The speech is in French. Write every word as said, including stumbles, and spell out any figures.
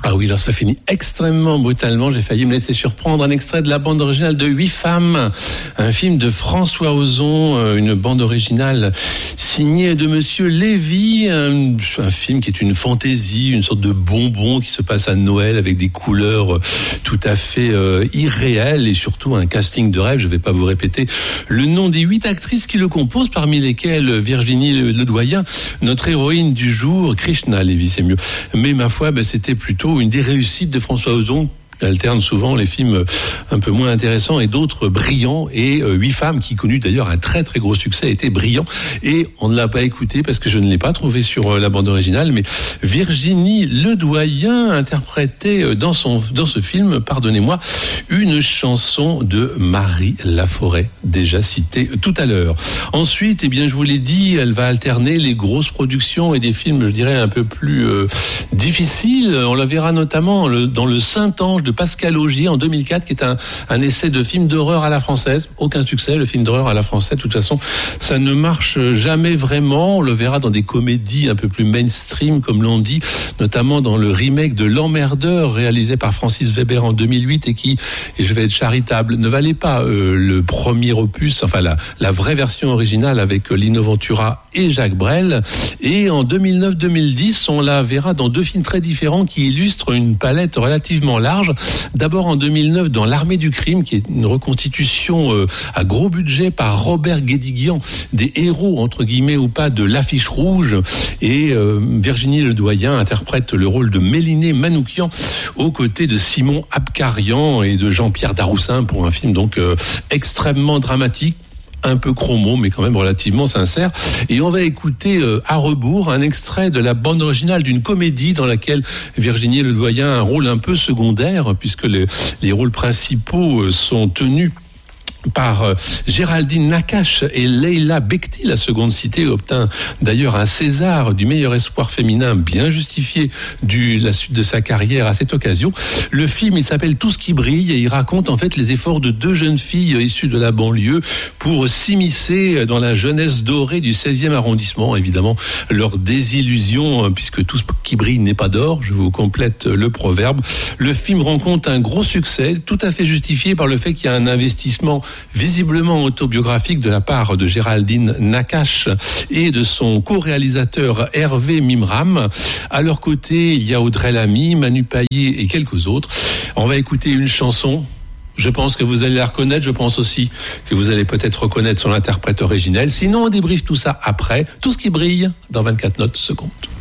Ah oui, alors ça finit extrêmement brutalement. J'ai failli me laisser surprendre. Un extrait de la bande originale de Huit femmes, un film de François Ozon, une bande originale signée de Monsieur Lévy, un, un film qui est une fantaisie, une sorte de bonbon qui se passe à Noël avec des couleurs tout à fait euh, irréelles et surtout un casting de rêve. Je ne vais pas vous répéter le nom des huit actrices qui le composent, parmi lesquelles Virginie Ledoyen, notre héroïne du jour, Krishna Lévy, c'est mieux. Mais ma foi, ben, c'était plutôt une des réussites de François Ozon. Il alterne souvent les films un peu moins intéressants et d'autres brillants. Et euh, Huit femmes, qui connut d'ailleurs un très très gros succès, était brillant. Et on ne l'a pas écouté parce que je ne l'ai pas trouvé sur euh, la bande originale. Mais Virginie Ledoyen interprétait dans son dans ce film, pardonnez-moi, une chanson de Marie Laforêt, déjà citée tout à l'heure. Ensuite, eh bien, je vous l'ai dit, elle va alterner les grosses productions et des films, je dirais, un peu plus euh, difficiles. On la verra notamment le, dans Le Saint-Ange de Pascal Augier en deux mille quatre, qui est un, un essai de film d'horreur à la française. Aucun succès, le film d'horreur à la française. De toute façon, ça ne marche jamais vraiment. On le verra dans des comédies un peu plus mainstream, comme l'on dit, notamment dans le remake de L'Emmerdeur, réalisé par Francis Weber en deux mille huit et qui, et je vais être charitable, ne valait pas euh, le premier opus, enfin la, la vraie version originale avec Lino Ventura et Jacques Brel. Et en deux mille neuf deux mille dix, on la verra dans deux films très différents qui illustrent une palette relativement large. D'abord en deux mille neuf dans L'Armée du crime, qui est une reconstitution euh, à gros budget par Robert Guédiguian des héros, entre guillemets ou pas, de L'Affiche rouge. Et euh, Virginie Ledoyen interprète le rôle de Mélinée Manoukian aux côtés de Simon Abkarian et de Jean-Pierre Daroussin pour un film donc euh, extrêmement dramatique, un peu chromo, mais quand même relativement sincère. Et on va écouter euh, à rebours un extrait de la bande originale d'une comédie dans laquelle Virginie Ledoyen a un rôle un peu secondaire, puisque les, les rôles principaux euh, sont tenus par euh, Géraldine Nakache et Leila Bekti. La seconde citée obtint d'ailleurs un César du meilleur espoir féminin, bien justifié du la suite de sa carrière à cette occasion. Le film, il s'appelle Tout ce qui brille et il raconte en fait les efforts de deux jeunes filles issues de la banlieue pour s'immiscer dans la jeunesse dorée du seizième arrondissement. Évidemment, leur désillusion, puisque tout ce qui brille n'est pas d'or. Je vous complète le proverbe. Le film rencontre un gros succès, tout à fait justifié par le fait qu'il y a un investissement visiblement autobiographique de la part de Géraldine Nakache et de son co-réalisateur Hervé Mimram. À leur côté, il y a Audrey Lamy, Manu Payet et quelques autres. On va écouter une chanson. Je pense que vous allez la reconnaître. Je pense aussi que vous allez peut-être reconnaître son interprète originel. Sinon, on débriefe tout ça après. Tout ce qui brille dans vingt-quatre notes secondes.